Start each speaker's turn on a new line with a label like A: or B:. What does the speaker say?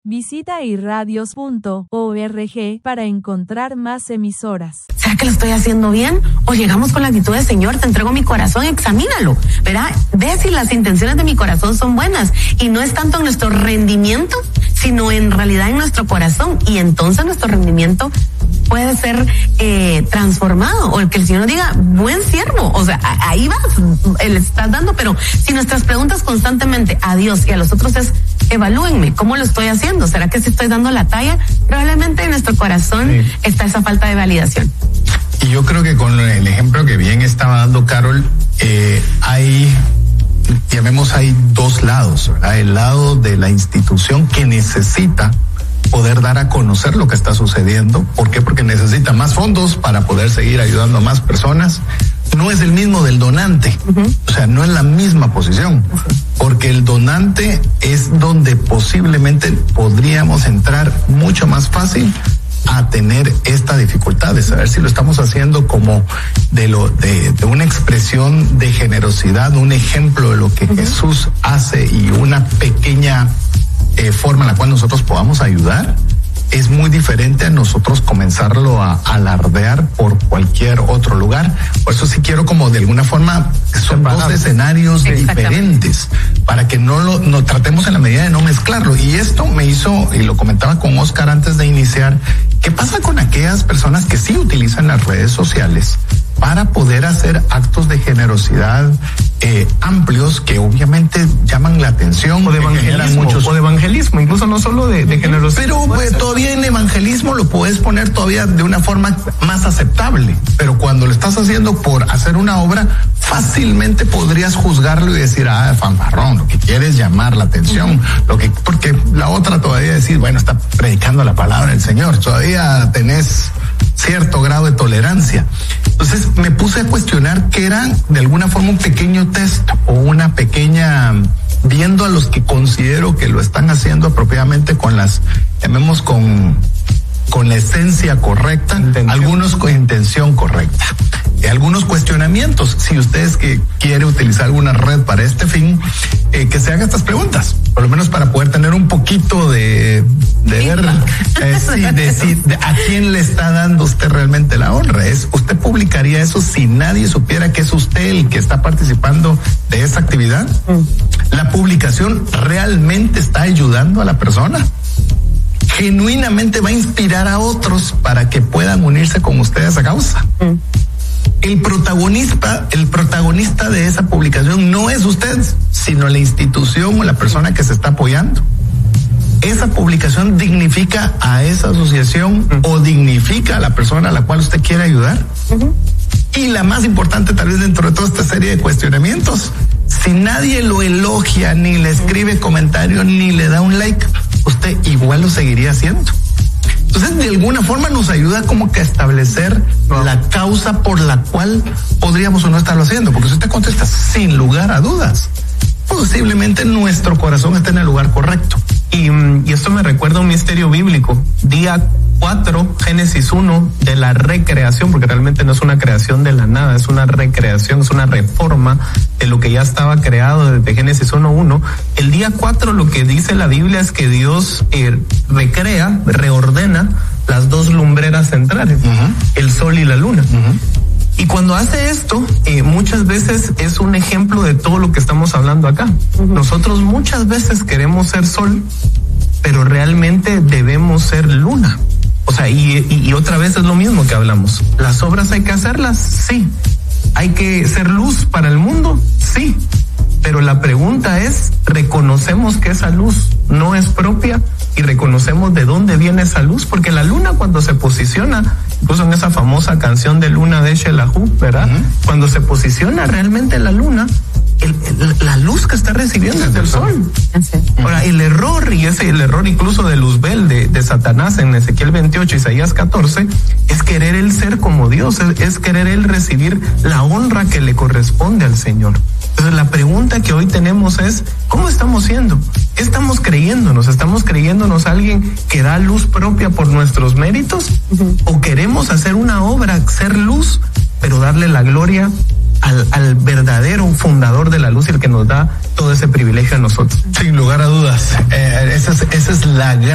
A: Visita irradios.org para encontrar más emisoras.
B: ¿Será que lo estoy haciendo bien? ¿O llegamos con la actitud de Señor, te entrego mi corazón, examínalo? ¿Verdad? Ve si las intenciones de mi corazón son buenas. Y no es tanto en nuestro rendimiento, sino en realidad en nuestro corazón. Y entonces nuestro rendimiento puede ser transformado, o el que el Señor nos diga, buen siervo, o sea, ahí vas, le estás dando, pero si nuestras preguntas constantemente a Dios y a los otros es, evalúenme, ¿cómo lo estoy haciendo? ¿Será que si estoy dando la talla? Probablemente en nuestro corazón está esa falta de validación.
C: Y yo creo que con el ejemplo que bien estaba dando Carol, hay dos lados, ¿verdad? El lado de la institución que necesita poder dar a conocer lo que está sucediendo. ¿Por qué? Porque necesita más fondos para poder seguir ayudando a más personas. No es el mismo del donante, o sea, no es la misma posición, porque el donante es donde posiblemente podríamos entrar mucho más fácil a tener esta dificultad de saber si lo estamos haciendo como de una expresión de generosidad, un ejemplo de lo que Jesús hace y una pequeña forma en la cual nosotros podamos ayudar. Es muy diferente a nosotros comenzarlo a alardear por cualquier otro lugar. Por eso sí quiero como de alguna forma, son dos escenarios diferentes, para que no tratemos en la medida de no mezclarlo. Y esto me hizo, y lo comentaba con Oscar antes de iniciar, ¿qué pasa con aquellas personas que sí utilizan las redes sociales para poder hacer actos de generosidad amplios que obviamente llaman la atención?
D: O de evangelismo, incluso no solo de generosidad.
C: Pero todavía en evangelismo lo puedes poner todavía de una forma más aceptable, pero cuando lo estás haciendo por hacer una obra, fácilmente podrías juzgarlo y decir, fanfarrón, lo que quiere es llamar la atención, porque la otra todavía decir, bueno, está predicando la palabra del Señor, todavía tenés cierto grado de tolerancia. Entonces me puse a cuestionar qué era de alguna forma un pequeño test o una pequeña, viendo a los que considero que lo están haciendo apropiadamente con la esencia correcta, algunos con intención correcta. Algunos cuestionamientos, si ustedes que quiere utilizar alguna red para este fin, que se hagan estas preguntas, por lo menos para poder tener un poquito de ver a quién le está dando usted realmente la honra. ¿Usted publicaría eso si nadie supiera que es usted el que está participando de esa actividad? ¿La publicación realmente está ayudando a la persona? ¿Genuinamente va a inspirar a otros para que puedan unirse con usted a esa causa? El protagonista de esa publicación no es usted, sino la institución o la persona que se está apoyando. ¿Esa publicación dignifica a esa asociación o dignifica a la persona a la cual usted quiere ayudar? Y la más importante, tal vez dentro de toda esta serie de cuestionamientos, si nadie lo elogia, ni le escribe comentarios, ni le da un like, usted igual lo seguiría haciendo. Entonces, de alguna forma nos ayuda como que a establecer la causa por la cual podríamos o no estarlo haciendo, porque si usted contesta sin lugar a dudas, posiblemente nuestro corazón está en el lugar correcto.
D: Y esto me recuerda un misterio bíblico. Día 4, Génesis 1, de la recreación, porque realmente no es una creación de la nada, es una recreación, es una reforma de lo que ya estaba creado desde Génesis 1:1. El día 4 lo que dice la Biblia es que Dios reordena las dos lumbreras centrales, el sol y la luna. Y cuando hace esto, muchas veces es un ejemplo de todo lo que estamos hablando acá. Nosotros muchas veces queremos ser sol, pero realmente debemos ser luna. O sea, y otra vez es lo mismo que hablamos. ¿Las obras hay que hacerlas? Sí. ¿Hay que ser luz para el mundo? Sí. Pero la pregunta es, ¿reconocemos que esa luz no es propia? Y reconocemos de dónde viene esa luz, porque la luna cuando se posiciona, incluso en esa famosa canción de Luna de Shelahu, ¿verdad? Cuando se posiciona realmente la luna, la luz que está recibiendo es del sol. Ahora, el error incluso de Luzbel, de Satanás en Ezequiel 28, Isaías 14, es querer él ser como Dios, es querer él recibir la honra que le corresponde al Señor. Entonces la pregunta que hoy tenemos es, ¿cómo estamos siendo? ¿Qué estamos creyéndonos? ¿Estamos creyéndonos alguien que da luz propia por nuestros méritos? ¿O queremos hacer una obra, ser luz, pero darle la gloria al verdadero fundador de la luz y el que nos da todo ese privilegio a nosotros?
C: Sin lugar a dudas, esa es la gran